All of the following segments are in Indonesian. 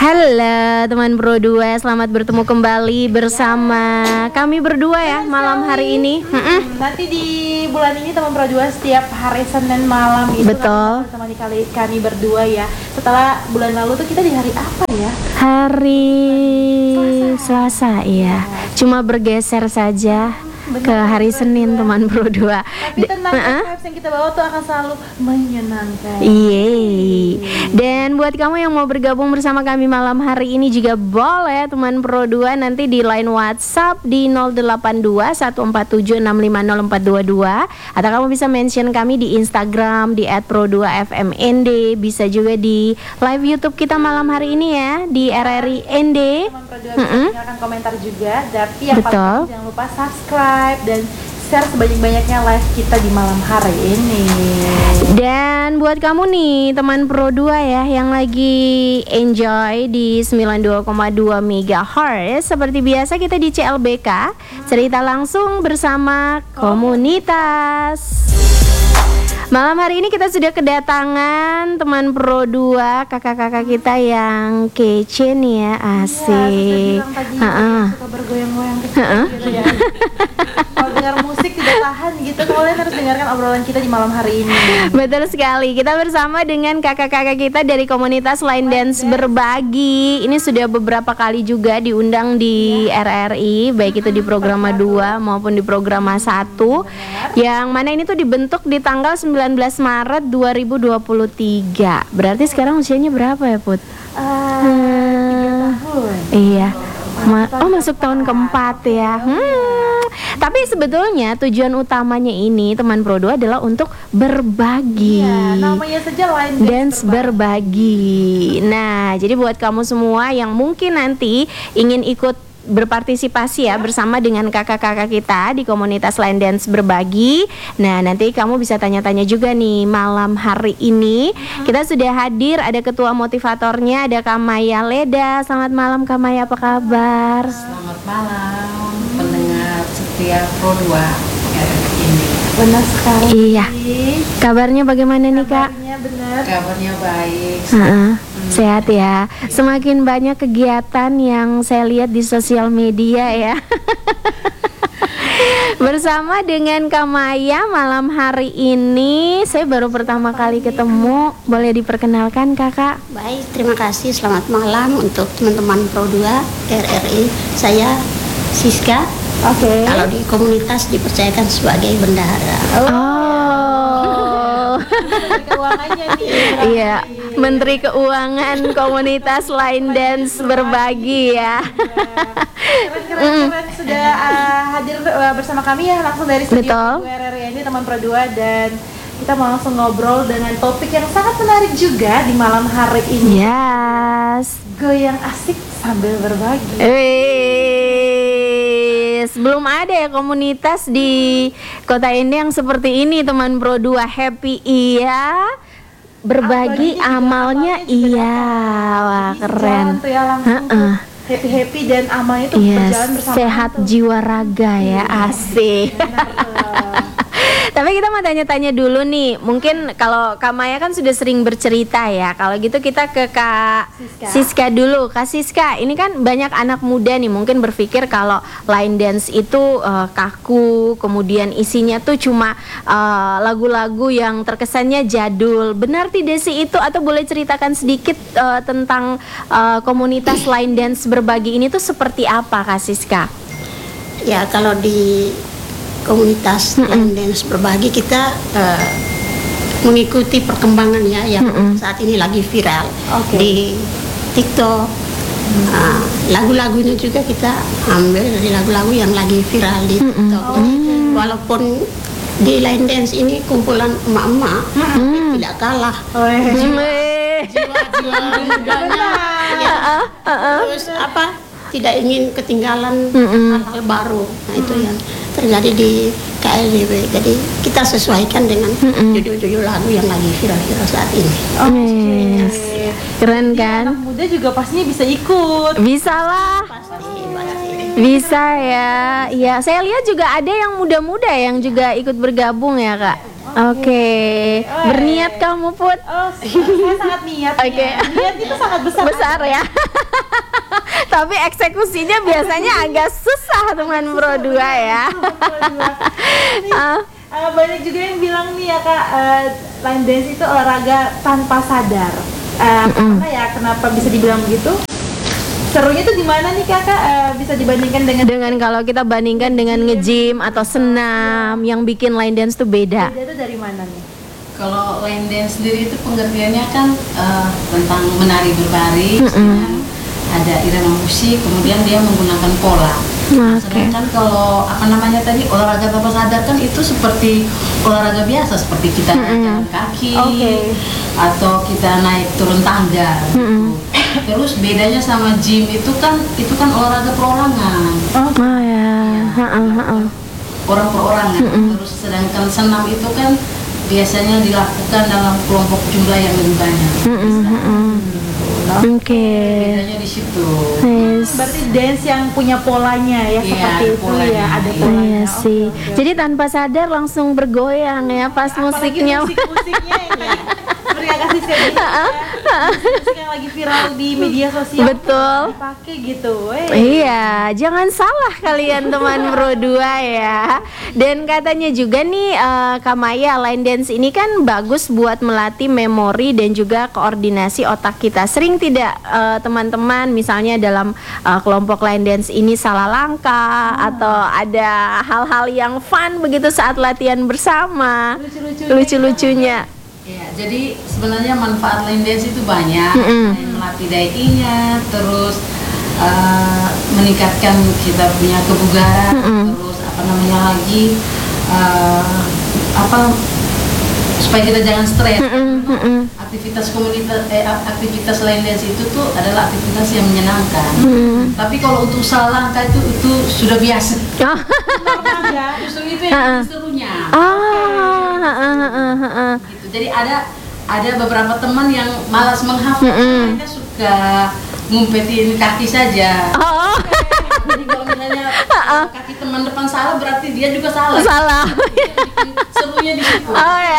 Halo teman Pro 2, selamat bertemu kembali bersama kami berdua ya malam hari ini. Nanti di bulan ini teman Pro 2 setiap hari Senin malam itu Betul. Teman kami berdua ya. Setelah bulan lalu tuh kita di hari apa ya? Hari Selasa ya. Cuma bergeser saja ke hari Senin teman Pro 2. Tapi tenang, vibes yang kita bawa tuh akan selalu menyenangkan. Yeay. Dan buat kamu yang mau bergabung bersama kami malam hari ini juga boleh teman Pro 2, nanti di line WhatsApp di 082 147 650 atau kamu bisa mention kami di Instagram di @pro2fmnd, bisa juga di live YouTube kita malam hari ini ya di RRI ND. Teman Pro 2 bisa tinggalkan komentar juga, tapi yang Betul. paling jangan lupa subscribe dan share sebanyak-banyaknya live kita di malam hari ini. Dan buat kamu nih teman Pro 2 ya yang lagi enjoy di 92,2 MHz, seperti biasa kita di CLBK cerita langsung bersama komunitas. Malam hari ini kita sudah kedatangan teman Pro 2, kakak-kakak kita yang kece nih ya, asik. Suka bergoyang-goyang gitu ya. Kalau dengar musik tidak tahan gitu, kalian harus dengarkan obrolan kita di malam hari ini. Betul sekali, kita bersama dengan kakak-kakak kita dari komunitas Line Dance Berbagi. Ini sudah beberapa kali juga diundang di RRI, baik itu di Programa 2 maupun di Programa 1. Yang mana ini tuh dibentuk di tanggal 19 Maret 2023. Berarti sekarang usianya berapa ya, Put? 3 tahun. Iya. Masuk tahun keempat ya. Tapi sebetulnya tujuan utamanya ini teman Pro 2 adalah untuk berbagi. Iya, namanya saja Line Dance berbagi. Nah, jadi buat kamu semua yang mungkin nanti ingin ikut berpartisipasi ya bersama dengan kakak-kakak kita di komunitas Line Dance Berbagi. Nah, nanti kamu bisa tanya-tanya juga nih malam hari ini. Kita sudah hadir, ada ketua motivatornya, ada Kamaya Leda. Selamat malam Kamaya, apa kabar? Selamat malam pendengar setia Pro 2 ini. Benar sekali. Iya. Kabarnya bagaimana nih Kak? Kabarnya benar. Kabarnya baik. Sehat ya. Semakin banyak kegiatan yang saya lihat di sosial media ya. Bersama dengan Kamaya malam hari ini, saya baru pertama kali ketemu. Boleh diperkenalkan Kakak? Baik, terima kasih. Selamat malam untuk teman-teman Pro 2 RRI. Saya Siska. Oke. Kalau di komunitas dipercayakan sebagai bendahara. Keuangannya nih. Iya, Menteri Keuangan komunitas Line Dance Berbagi ya. Keren sudah hadir bersama kami ya langsung dari studio Betul. RRI ini teman Pro 2, dan kita mau langsung ngobrol dengan topik yang sangat menarik juga di malam hari ini. Yes. Goyang asik sambil berbagi. Belum ada ya komunitas di kota ini yang seperti ini teman Pro 2. Happy iya, berbagi amalnya iya. Wah, keren. Tuh ya, langsung happy dan amalnya itu berjalan bersama. Sehat jiwa raga ya, asik. Tapi kita mau tanya-tanya dulu nih. Mungkin kalau Kamaya kan sudah sering bercerita ya. Kalau gitu kita ke Kak Siska dulu. Kak Siska, ini kan banyak anak muda nih mungkin berpikir kalau line dance itu kaku, kemudian isinya tuh cuma lagu-lagu yang terkesannya jadul. Benar tidak sih itu? Atau boleh ceritakan sedikit tentang komunitas line dance berbagi ini tuh seperti apa Kak Siska? Ya, kalau di komunitas Line Dance Berbagi kita mengikuti perkembangan ya yang saat ini lagi viral di TikTok. Lagu-lagunya juga kita ambil dari lagu-lagu yang lagi viral di TikTok. Walaupun di Line Dance ini kumpulan emak-emak, tapi tidak kalah. Jiwa-jiwa mudanya terus tidak ingin ketinggalan hal-hal baru. Nah, itu yang terjadi di KLDB. Jadi kita sesuaikan dengan judul-judul lagu yang lagi viral-viral saat ini. Keren kan? Anak muda juga pastinya bisa ikut. Bisa lah. Bisa ya. Iya, saya lihat juga ada yang muda-muda yang juga ikut bergabung ya, Kak. Oke. Berniat kamu Put? Oh, saya sangat niat. Oke. Niat itu sangat besar. Besar ya. Tapi eksekusinya biasanya agak susah teman Pro 2 ya. Banyak juga yang bilang nih ya Kak, line dance itu olahraga tanpa sadar. Karena ya kenapa bisa dibilang begitu? Serunya tuh di mana nih Kakak, bisa dibandingkan dengan Kalau kita bandingkan dengan nge-gym atau senam, yang bikin line dance tuh beda. beda tuh dari mana nih? Kalau line dance sendiri itu pengertiannya kan tentang menari berbaris, dengan ada irama musik, kemudian dia menggunakan pola. Sedangkan kalau olahraga tanpa sadar kan itu seperti olahraga biasa, seperti kita jalan kaki atau kita naik turun tangga. Terus bedanya sama gym itu kan olahraga perorangan. Orang perorangan. Terus sedangkan senam itu kan biasanya dilakukan dalam kelompok jumlah yang lebih banyak. Bedanya di situ. Berarti dance yang punya polanya ya, seperti itu polanya. ya, ada polanya. Iya sih. Jadi tanpa sadar langsung bergoyang ya pas musiknya. Musiknya yang tadi seperti yang kasih saya bilang ya, musik yang lagi viral di media sosial. Betul. Dipakai gitu. Iya, jangan salah kalian teman Pro 2 ya. Dan katanya juga nih Kak Maya, line dance ini kan bagus buat melatih memori dan juga koordinasi otak kita. Sering tidak teman-teman misalnya dalam kelompok line dance ini salah langkah atau ada hal-hal yang fun begitu saat latihan bersama, lucu-lucunya. Ya, jadi sebenarnya manfaat line dance itu banyak. Selain melatih daya ingat, terus meningkatkan kita punya kebugaran, terus supaya kita jangan stres. Aktivitas line dance itu tuh adalah aktivitas yang menyenangkan. Tapi kalau untuk salah langkah itu sudah biasa. Justru itu yang serunya. Gitu. Jadi ada beberapa teman yang malas menghafal, hanya suka ngumpetin kaki saja. Jadi kalau misalnya kaki teman depan salah, berarti dia juga salah. Serunya di situ.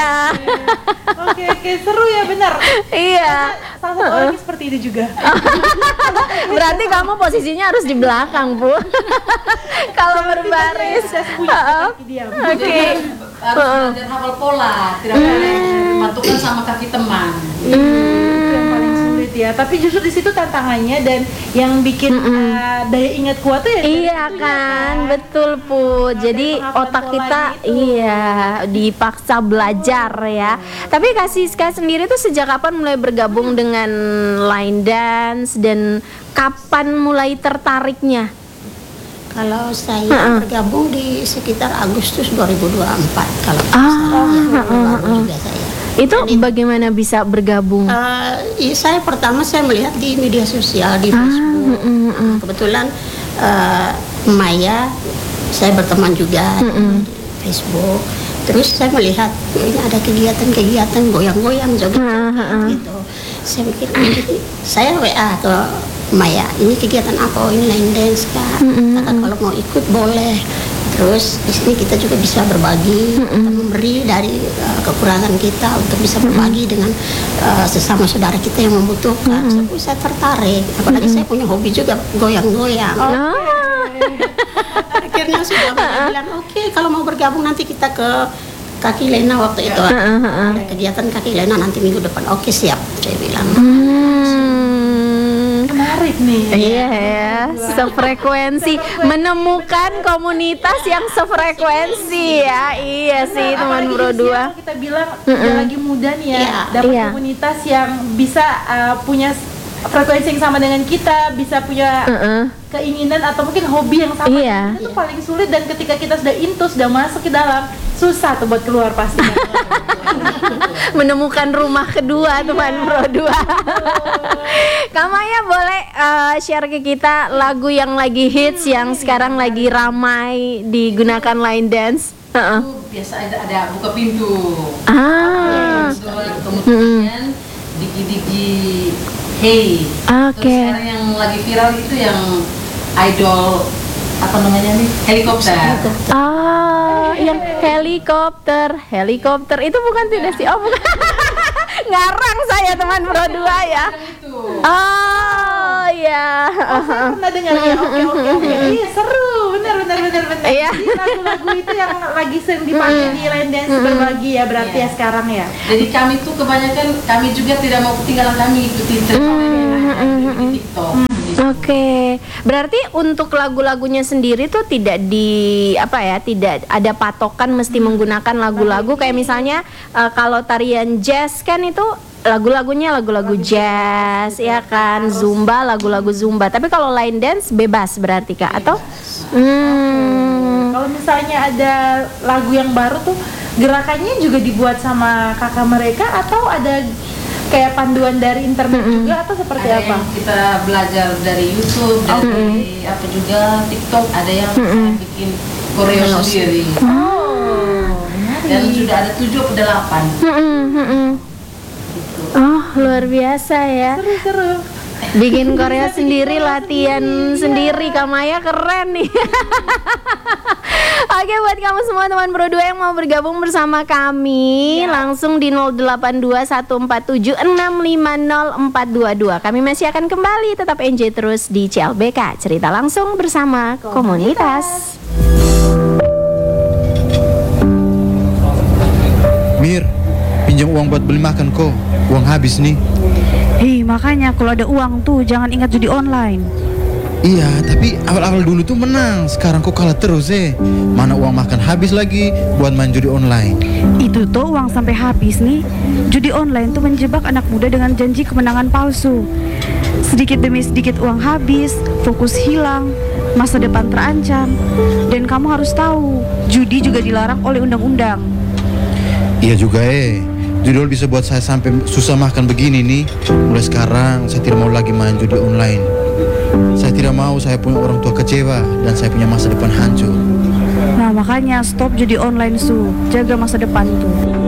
Oke, seru ya, benar. Iya. Salah satu orangnya seperti itu juga. Berarti kamu posisinya harus di belakang, Bu. Kalau berbaris. Oke. Harus belajar hafal pola, tidak boleh patukan sama kaki teman. Itu yang paling sulit ya. Tapi justru di situ tantangannya dan yang bikin daya ingat kuat tuh ya. Iya kan, betul Bu. Jadi otak kita dipaksa belajar ya. Tapi Kak Siska sendiri tuh sejak kapan mulai bergabung dengan line dance dan kapan mulai tertariknya? Kalau saya bergabung di sekitar Agustus 2024 kalau baru juga saya. Itu bagaimana bisa bergabung? Saya pertama melihat di media sosial di Facebook. Kebetulan Maya saya berteman juga di Facebook. Terus saya melihat ini ada kegiatan-kegiatan goyang-goyang joget gitu. Saya pikir saya WA ke Maya, ini kegiatan apa? Oh, ini line dance Kak. Kata kalau mau ikut boleh. Terus di sini kita juga bisa berbagi, kita memberi dari kekurangan kita untuk bisa berbagi dengan sesama saudara kita yang membutuhkan. So, saya tertarik, apalagi saya punya hobi juga goyang-goyang. Akhirnya sudah bilang oke, kalau mau bergabung nanti kita ke Kaki Lena waktu itu. Ada kegiatan Kaki Lena nanti minggu depan. Oke, siap, saya bilang. Menarik nih. Iya ya, sefrekuensi, menemukan komunitas yang sefrekuensi ya. Iya sih teman Pro 2. Kita bilang udah lagi muda nih ya, dapat komunitas yang bisa punya frekuensi yang sama dengan kita, bisa punya keinginan atau mungkin hobi yang sama. Itu paling sulit, dan ketika kita sudah masuk ke dalam, susah tuh buat keluar pasti. Menemukan rumah kedua teman Pro 2. Kak Maya boleh share ke kita lagu yang lagi hits yang sekarang lagi ramai digunakan line dance? Biasa ada buka pintu. Kemudian digi-digi hey. Terus sekarang yang lagi viral itu yang idol helikopter. yang helikopter itu bukan tidak sih? Oh bukan. Ngarang saya teman Pro 2 ya. Oh ya. Saya pernah dengar ya. Oke. Iya seru, benar. Iya. Jadi lagu-lagu itu yang lagi sering dipakai di line dance berbagi ya berarti ya sekarang ya. Jadi kami tuh kebanyakan kami juga tidak mau ketinggalan, kami ikuti di TikTok. Oke, berarti untuk lagu-lagunya sendiri tuh tidak tidak ada patokan mesti menggunakan lagu-lagu kayak misalnya kalau tarian jazz kan itu lagu-lagunya lagu-lagu jazz ya kan, zumba lagu-lagu zumba. Tapi kalau line dance bebas berarti Kak atau? Kalau misalnya ada lagu yang baru tuh gerakannya juga dibuat sama kakak mereka atau ada kayak panduan dari internet juga atau seperti ada apa? Yang kita belajar dari YouTube, dari apa juga TikTok, ada yang saya bikin koreo sendiri. Dan sudah ada 7 atau 8. Gitu. Oh, luar biasa ya. Seru. Bikin Korea sendiri, latihan sendiri, Kamaya keren nih. Oke, buat kamu semua teman Pro 2 yang mau bergabung bersama kami, langsung di 082147650422. Kami masih akan kembali, tetap enjoy terus di CLBK, cerita langsung bersama komunitas. Mir, pinjam uang buat beli makan kok, uang habis nih. Hei, makanya kalau ada uang tuh jangan ingat judi online. Iya, tapi awal-awal dulu tuh menang, sekarang kok kalah terus Mana uang makan habis lagi buat main judi online. Itu tuh uang sampai habis nih. Judi online tuh menjebak anak muda dengan janji kemenangan palsu. Sedikit demi sedikit uang habis, fokus hilang, masa depan terancam. Dan kamu harus tahu, judi juga dilarang oleh undang-undang. Iya juga judul bisa buat saya sampai susah makan begini nih. Mulai sekarang saya tidak mau lagi main judi online. Saya tidak mau saya punya orang tua kecewa dan saya punya masa depan hancur. Nah makanya stop judi online Su, jaga masa depan tuh.